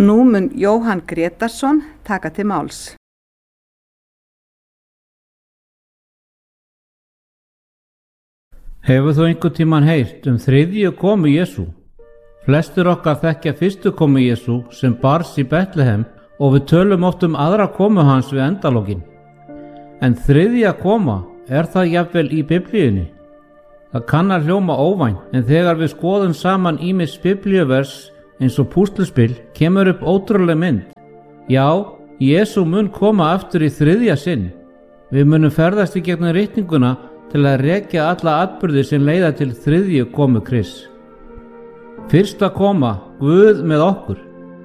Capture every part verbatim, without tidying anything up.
Nú mun Jóhann Grétarsson taka til máls. Hefur þú einhvern tímann heyrt um þriðju komu Jesú? Flestir okkar þekkja fyrstu komu Jesú sem bars í Betlehem og við tölum oft um aðra komu hans við endalokin. En þriðja koma, er það jafnvel í Biblíunni? Það kann að hljóma óvænt, en þegar við skoðum saman ýmis biblíuvers eins og púsluspil kemur upp ótrúleg mynd. Já, Jesú mun koma aftur í þriðja sinn. Við munum ferðast í gegnum ritninguna til að rekja alla atburði sem leiða til þriðju komu Krists. Fyrsta koma, Guð með okkur.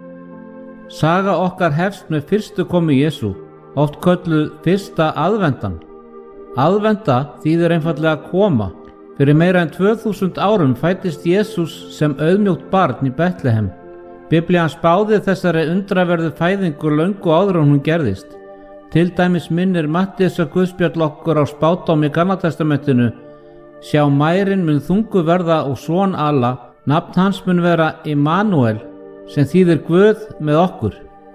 Saga okkar hefst með fyrstu komu Jesú, oft kölluð fyrsta aðvendan. Aðvenda þýðir einfaldlega koma. Fyrir meira en tvö þúsund árum fæddist Jesús sem auðmjótt barn í Betlehem. Biblían spáði þessari undraverðu fæðingu löngu áður en hún gerðist. Til dæmis minnir Mattíasar Guðspjall okkur á spádóm í Gamla testamentinu: Sjá, mærin mun þungu verða og son Alla, nafn hans mun vera Immanuel, sem þýðir Guð með okkur.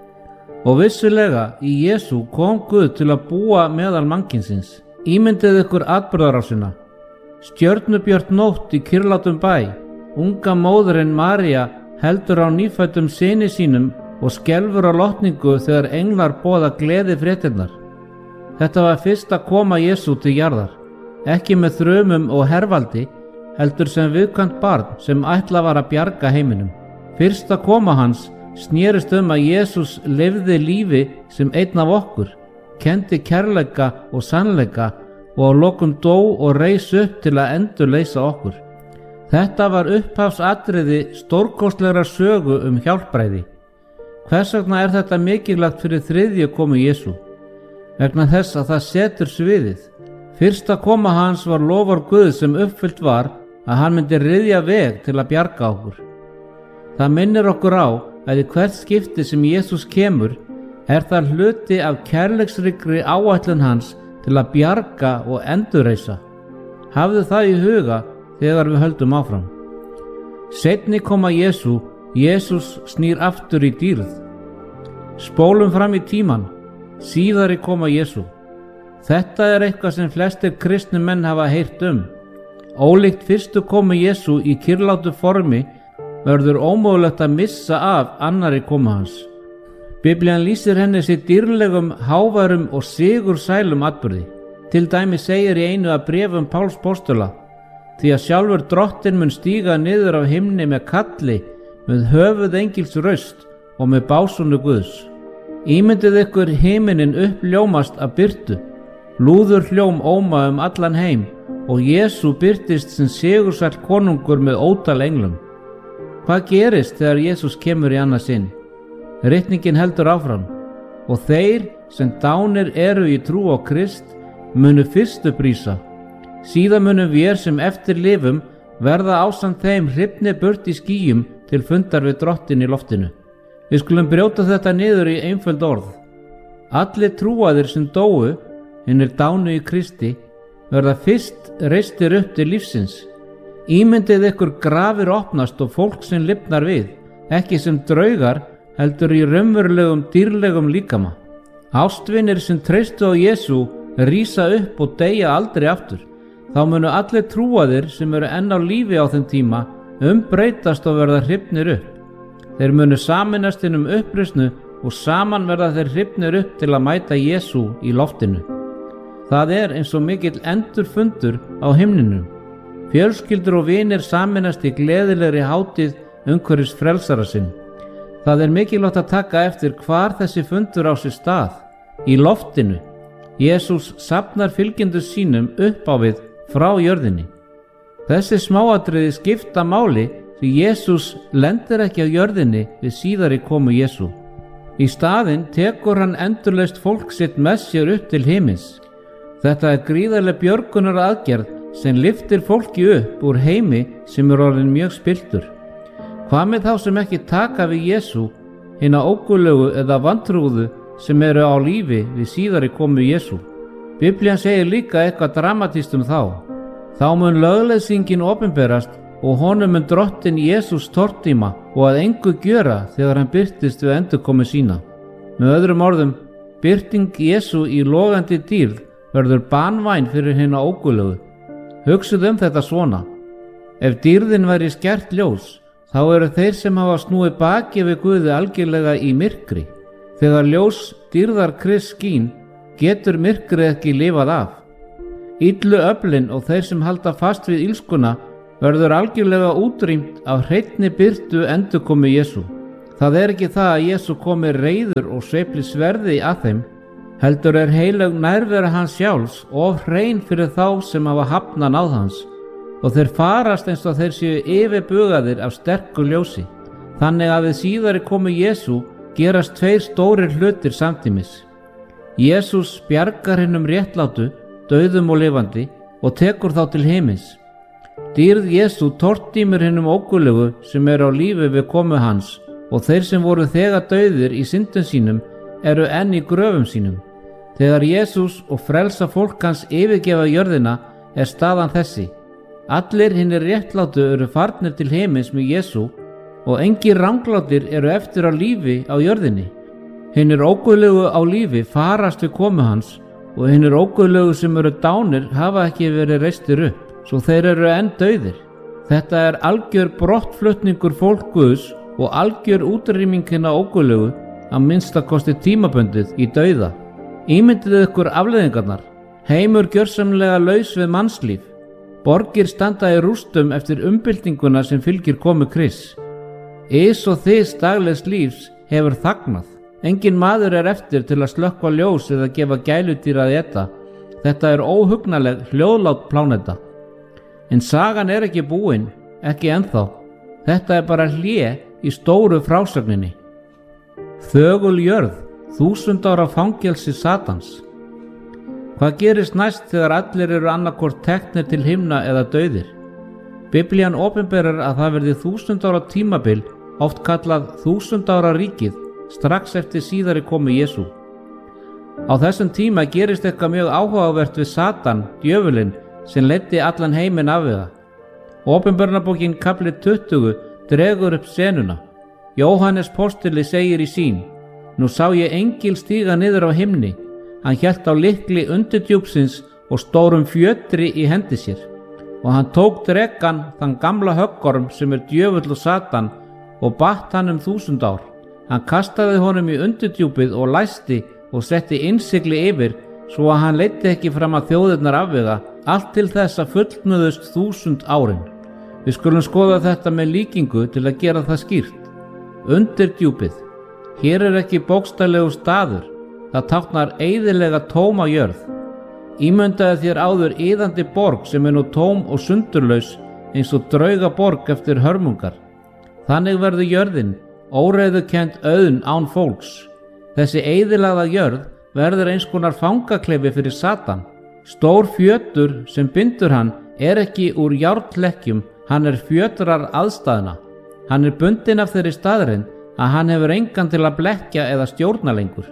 Og vissulega, í Jesú kom Guð til að búa meðal mannkynsins. Ímyndið ykkur atburðarásina. Stjörnubjört nótt í kyrrlátum bæ. Unga móðirin María heldur á nýfæddum syni sínum og skelfur á lotningu þegar englar boða gleði fréttirnar. Þetta var fyrsta koma Jesú til jarðar, ekki með þrumum og hervaldi, heldur sem viðkvæmt barn sem ætlað var að bjarga heiminum. Fyrsta koma hans snerist um að Jesús lifði lífi sem einn af okkur, kenndi kærleika og sannleika og á lokum dó og reis upp til að endurleysa okkur. Þetta var upphafsatriði stórkostlegrar sögu um hjálpræði. Hvers vegna er þetta mikilvægt fyrir þriðju komu Jesú? Vegna þess að það setur sviðið. Fyrsta koma hans var lofar Guð sem uppfyllt var að hann myndi ryðja veg til að bjarga okkur. Það minnir okkur á að í hvert skipti sem Jesús kemur er það hluti af kærleiksríkri áætlun hans til að bjarga og endurreisa. Hafðu það í huga þegar við höldum áfram. Seinni koma Jesú, Jesús snýr aftur í dýrð. Spólum fram í tíman, síðari koma Jesú. Þetta er eitthvað sem flestir kristni menn hafa heyrt um. Ólíkt fyrstu komu Jesú í kyrrlátu formi verður ómögulegt að missa af annari komu hans. Biblían lýsir henni sér dýrlegum, háværum og sigursælum atburði. Til dæmis segir í einu af bréfum Páls postula: Því að sjálfur drottinn mun stíga niður af himni með kalli, með höfuð engils raust og með básúnu Guðs. Ímyndið ykkur himinin uppljómast af birtu, lúður hljóm óma um allan heim og Jesú birtist sem sigursæll konungur með ótal englum. Hvað gerist þegar Jesús kemur í annað sinn? Ritningin heldur áfram: Og þeir sem dánir eru í trú á Krist munu fyrstu brísa. Síðan munum við sem eftir lifum verða ásamt þeim hrifnir burt í skýjum til fundar við drottin í loftinu. Við skulum brjóta þetta niður í einföld orð. Allir trúaðir sem dóu, hinir dánu í Kristi, verða fyrst reistir upp til lífsins. Ímyndið ykkur grafir opnast og fólk sem lifnar við, ekki sem draugar, heldur í raunverulegum dýrlegum líkama. Ástvinir sem treystu á Jesú rísa upp og deyja aldrei aftur. Þá munu allir trúaðir sem eru enn á lífi á þeim tíma umbreytast og verða hrifnir upp. Þeir munu sameinast inn um uppreisnu og saman verða þeir hrifnir upp til að mæta Jesú í loftinu. Það er eins og mikill endurfundur á himninum. Fjölskyldur og vinir sameinast í gleðilegri hátíð umhverfis frelsara sinn. Það er mikilvægt að taka eftir hvar þessi fundur á sér stað. Í loftinu. Jesús safnar fylgjendur sínum upp á við frá jörðinni. Þessi smáatriði skipta máli því Jesús lendir ekki á jörðinni við síðari komu Jesú. Í staðinn tekur hann endurlaust fólk sitt með sér upp til himins. Þetta er gríðarleg björgunar aðgerð sem lyftir fólki upp úr heimi sem er orðinn mjög spilltur. Hvað með þá sem ekki taka við Jesú, hina ógulögu eða vantrúðu sem eru á lífi við síðari komu Jesú? Biblían segir líka eitthvað dramatískt um þá. Þá mun lögleiðsingin opinberast og honum mun drottin Jesús tortíma og að engu gjöra þegar hann birtist við endurkomu sína. Með öðrum orðum, birting Jesú í logandi dýrð verður banvæn fyrir hina óguðlegu. Hugsið um þetta svona: ef dýrðin væri skært ljós, þá eru þeir sem hafa snúið baki við Guði algjörlega í myrkri. Þegar ljós dýrðar Krists skín, getur myrkrið ekki lifað af. Illu öflin og þeir sem halda fast við ilskuna verður algjörlega útrýmt af hreinni birtu endurkomu Jesú. Það er ekki það að Jesú komi reiður og sveifli sverði að þeim, heldur er heilög nærvera hans sjálfs of hrein fyrir þá sem hafa hafnað náð hans, og þeir farast eins og þeir séu yfirbugaðir af sterku ljósi. Þannig að við síðari komu Jesú gerast tveir stórir hlutir samtímis. Jesús bjargar hinum réttlátu, dauðum og lifandi, og tekur þá til himins. Dýrð Jesú tortímir hinum óguðlegu sem eru á lífi við komu hans, og þeir sem voru þegar dauðir í syndum sínum eru enn í gröfum sínum. Þegar Jesús og frelsa fólk hans yfirgefa jörðina er staðan þessi: allir hinir réttlátu eru farnir til himins með Jesú, og engir ranglátir eru eftir á lífi á jörðinni. Hinir óguðlegu á lífi farast við komu hans, og hinir óguðlegu sem eru dánir hafa ekki verið reistir upp, svo þeir eru enn dauðir. Þetta er algjör brottflutningur fólk Guðs og algjör útrýming hinna óguðlegu, að minnsta kosti tímabundið í dauða. Ímyndið ykkur afleiðingarnar: heimur gjörsamlega laus við mannslíf, borgir standa í rústum eftir umbyltinguna sem fylgir komu Krists. Ys og þys daglegs lífs hefur þagnað. Engin maður er eftir til að slökkva ljós eða gefa gæludýr að éta. Þetta er óhugnaleg, hljóðlát pláneta. En sagan er ekki búin, ekki ennþá. Þetta er bara hlé í stóru frásögninni. Þögul jörð, þúsund ára fangelsi Satans. Hvað gerist næst þegar allir eru annarkvort teknir til himna eða dauðir? Biblían opinberar að það verði þúsund ára tímabil, oft kallað þúsund ára ríkið, strax eftir síðari komu Jesú. Á þessum tíma gerist eitthvað mjög áhugavert við Satan, djöfulinn, sem leiddi allan heiminn af við það. Opinberunarbókin kafli tuttugu dregur upp senuna. Jóhannes postuli segir í sín: nú sá ég engil stíga niður á himni. Hann hélt á lykli undirdjúpsins og stórum fjötri í hendi sér. Og hann tók drekann, þann gamla höggorm sem er djöfull og Satan, og batt hann um þúsund ár. Hann kastaði honum í undirdjúpið og læsti og setti innsigli yfir, svo að hann leiddi ekki fram að þjóðirnar afvega, allt til þess að fullnuðust þúsund árin. Við skulum skoða þetta með líkingu til að gera það skýrt. Undirdjúpið. Hér er ekki bókstaflegur staður, það táknar eyðilega tóma jörð. Ímyndaði þér áður iðandi borg sem er nú tóm og sundurlaus, eins og drauga borg eftir hörmungar. Þannig verður jörðin, óreiðukennd auðn án fólks. Þessi eyðilagða jörð verður eins konar fangaklefi fyrir Satan. Stór fjötur sem bindur hann er ekki úr járnlekkjum, hann er fjötrar aðstæðna. Hann er bundinn af þeirri staðreind að hann hefur engan til að blekkja eða stjórna lengur.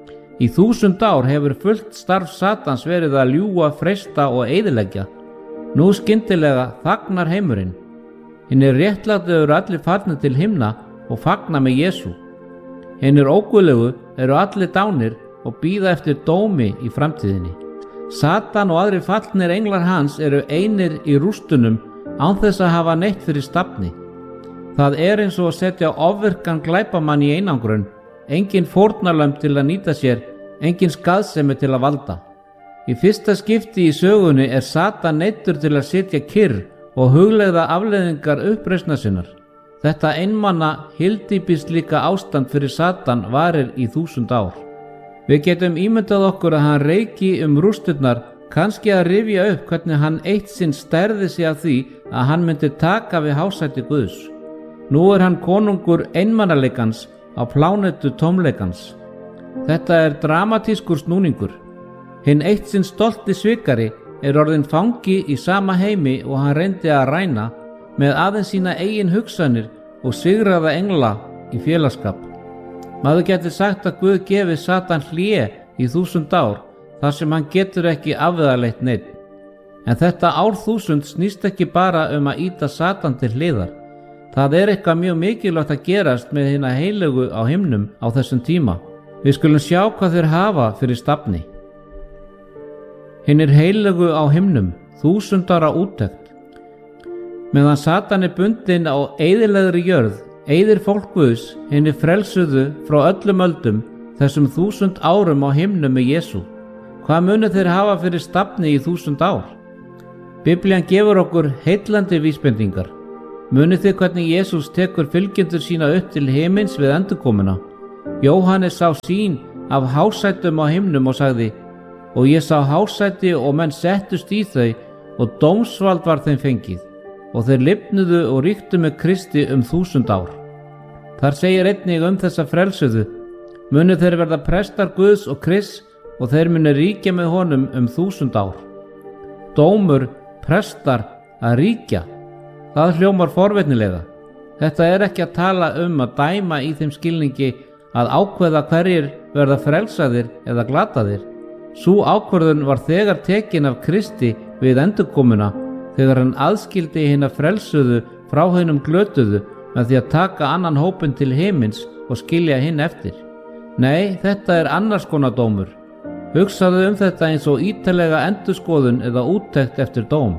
Í þúsund ár hefur fullt starf Satans verið að ljúga, freista og eyðileggja. Nú skyndilega þagnar heimurinn. Hinnir réttlátu eru allir farnir til himna og fagna með Jesú. Hinnir óguðlegu eru allir dánir og bíða eftir dómi í framtíðinni. Satan og aðrir fallnir englar hans eru einir í rústunum án þess að hafa neitt fyrir stafni. Það er eins og að setja ofvirkan glæpamann í einangrun, engin fórnarlömb til að nýta sér, engin skaðsemi til að valda. Í fyrsta skipti í sögunni er Satan neyddur til að sitja kyrr og hugleiða afleiðingar uppreisnar sinnar. Þetta einmanna hyldýpislíka ástand fyrir Satan varir í þúsund ár. Við getum ímyndað okkur að hann reiki um rústurnar, kannski að rifja upp hvernig hann eitt sinn stærði sig af því að hann myndi taka við hásæti Guðs. Nú er hann konungur einmannaleikans á plánetu tómleikans. Þetta er dramatískur snúningur. Hinn eitt sinn stolti svikari er orðinn fangi í sama heimi og hann reyndi að ræna með aðeins sína eigin hugsanir og sigraða engla í félagsskap. Maður getur sagt að Guð gefi Satan hlé í þúsund ár þar sem hann getur ekki afvegaleitt neitt. En þetta árþúsund snýst ekki bara um að ýta Satan til hliðar. Það er eitthvað mjög mikilvægt að gerast með hina heilögu á himnum á þessum tíma. Við skulum sjá hvað þeir hafa fyrir stafni. Hinir heilögu á himnum, þúsundara úttekt. Meðan Satan er bundinn á eyðilegri jörð, eyðir fólk Guðs hinir frelsuðu frá öllum öldum þessum þúsund árum á himnum með Jesú. Hvað munu þeir hafa fyrir stafni í þúsund ár? Biblían gefur okkur heillandi vísbendingar. Munið þið hvernig Jesús tekur fylgjendur sína upp til himins við endurkomuna. Jóhannes sá sýn af hásætum á himnum og sagði: og ég sá hásæti og menn settust í þau og dómsvald var þeim fengið og þeir lifnuðu og ríktu með Kristi um þúsund ár. Þar segir einnig um þessa frelsuðu: munu þeir verða prestar Guðs og Krists og þeir munu ríkja með honum um þúsund ár. Dómur, prestar, að ríkja. Það hljómar forvitnilega. Þetta er ekki að tala um að dæma í þeim skilningi að ákveða hverjir verða frelsaðir eða glataðir. Sú ákvörðun var þegar tekin af Kristi við endurkomuna þegar hann aðskildi hina frelsuðu frá hinum glötuðu með því að taka annan hópinn til himins og skilja hinn eftir. Nei, þetta er annars konar dómur. Hugsaðu um þetta eins og ítarlega endurskoðun eða úttekt eftir dóm.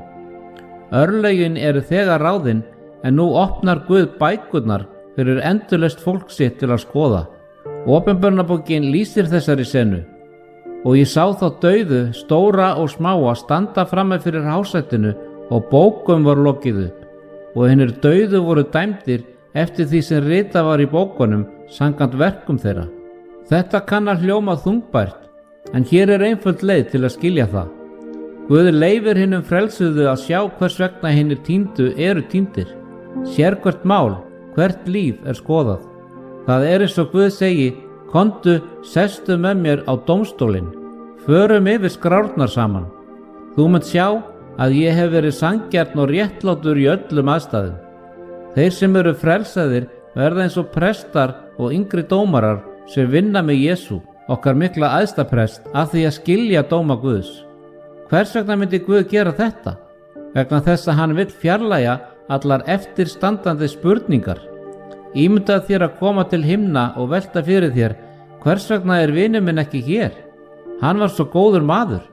Örlögin eru þegar ráðin en nú opnar Guð bækurnar fyrir endurlaust fólk sitt til að skoða. Opinberunarbókin lýsir þessari senu. Og ég sá þá dauðu, stóra og smáa, standa frammi fyrir hásætinu og bókum var lokið upp. Og hinir dauðu voru dæmdir eftir því sem ritað var í bókunum samkvæmt verkum þeirra. Þetta kann að hljóma þungbært, en hér er einföld leið til að skilja það. Guð leyfir hinum frelsuðu að sjá hvers vegna hinir týndu eru týndir. Sér hvert mál, hvert líf er skoðað. Það er eins og Guð segi: komdu, sestu með mér á dómstólinn, förum yfir skrárnar saman. Þú munt sjá að ég hef verið sanngjarn og réttlátur í öllum aðstæðum. Þeir sem eru frelsaðir verða eins og prestar og yngri dómarar sem vinna með Jesú, okkar mikla æðstaprest, að því að skilja dóma Guðs. Hvers vegna myndi Guð gera þetta? Vegna þess að hann vill fjarlægja allar eftirstandandi spurningar. Ímyndað þér að koma til himna og velta fyrir þér: hvers vegna er vinur minn ekki hér? Hann var svo góður maður.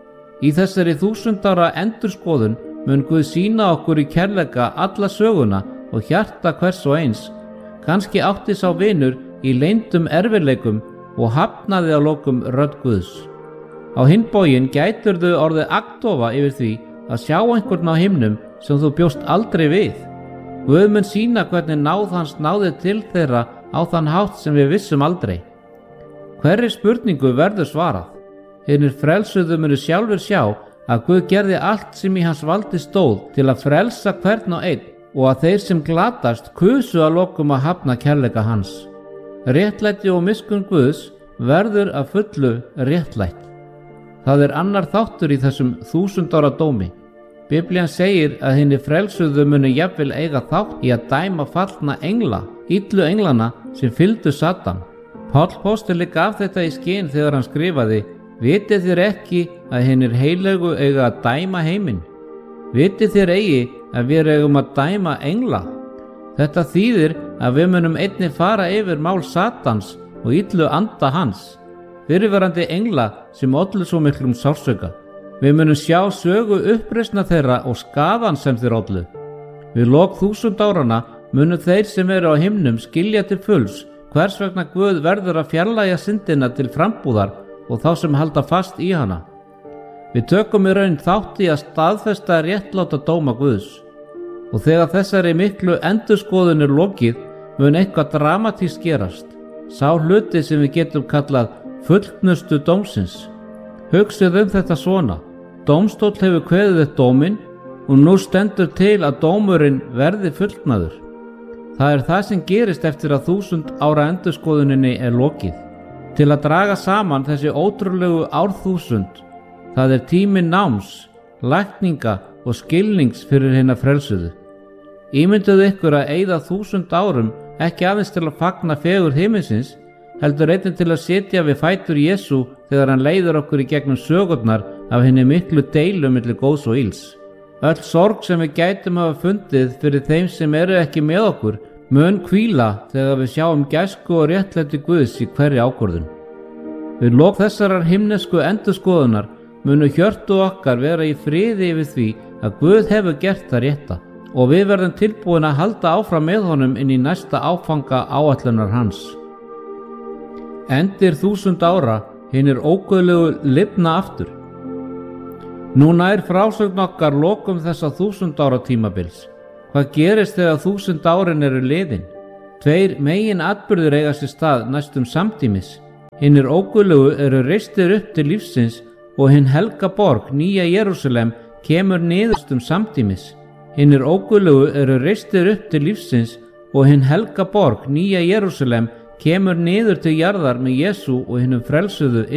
Í þessari þúsund ára endurskoðun mun Guð sýna okkur í kærleika alla söguna og hjarta hvers og eins. Kannski átti sá vinur í leyndum erfiðleikum og hafnaði að lokum rödd Guðs. Á hinn bóginn gætirðu orðið agndofa yfir því að sjá einhvern á himnum sem þú bjóst aldrei við. Guð mun sýna hvernig náð hans náði til þeirra á þann hátt sem við vissum aldrei. Hverri spurningu verður svarað. Hinir frelsuðu munu sjálfur sjá að Guð gerði allt sem í hans valdi stóð til að frelsa hvern og einn og að þeir sem glatast kusu að lokum að hafna kærleika hans. Réttlæti og miskunn Guðs verður að fullu réttlætt. Það er annar þáttur í þessum þúsund ára dómi. Biblían segir að hinni frelsuðu munu jafnvel eiga þátt í að dæma fallna engla, illu englana sem fylgdu Satan. Páll póstuli gaf þetta í skyn þegar hann skrifaði: vitið þér ekki að hinnir heilögu eiga að dæma heiminn? Vitið þér eigi að við eigum að dæma engla? Þetta þýðir að við munum einnig fara yfir mál Satans og illu anda hans, fyrirverandi engla sem ollu svo miklum sársauka. Við munum sjá sögu uppreisna þeirra og skaðan sem þeir ollu. Við lok þúsund árana munu þeir sem eru á himnum skilja til fulls hvers vegna Guð verður að fjarlægja syndina til frambúðar og þá sem halda fast í hana. Við tökum í raun þátt í að staðfesta réttláta dóma Guðs. Og þegar þessari miklu endurskoðun er lokið, mun eitthvað dramatískt gerast. Sá hluti sem við getum kallað fullnustu dómsins. Hugsið um þetta svona: dómstóll hefur kveðið upp dóminn og nú stendur til að dómurinn verði fullnaður. Það er það sem gerist eftir að þúsund ára endurskoðuninni er lokið. Til að draga saman þessi ótrúlegu árþúsund, það er tími náms, lækninga og skilnings fyrir hina frelsuðu. Ímynduðu ykkur að eyða þúsund árum ekki aðeins til að fagna fegurð himinsins, heldur einnig til að sitja við fætur Jesú þegar hann leiðir okkur í gegnum sögurnar af henni miklu deilu milli góðs og ills. Öll sorg sem við gætum hafa fundið fyrir þeim sem eru ekki með okkur mun hvíla þegar við sjáum gæsku og réttlæti Guðs í hverri ákvörðun. Við lok þessarar himnesku endurskoðunar munu hjörtu okkar vera í friði yfir því að Guð hefur gert það rétta og við verðum tilbúin að halda áfram með honum inn í næsta áfanga áætlunar hans. Endir þúsund ára, hinir óguðlegu lifna aftur. Nú nær frásögn okkar lokum þessa þúsund ára tímabils. Hvað gerist þegar þúsund árin eru liðin? Tveir megin atburðir eiga sér stað næstum samtímis. Hinir óguðlegu eru reistir upp til lífsins og hinn helga borg, Nýja Jerúsalem, kemur niðurstum samtímis. Hinir óguðlegu eru reistir upp til lífsins og hinn helga borg, Nýja Jerúsalem, kemur niður til jarðar með Jesú og hinnum frelsuðu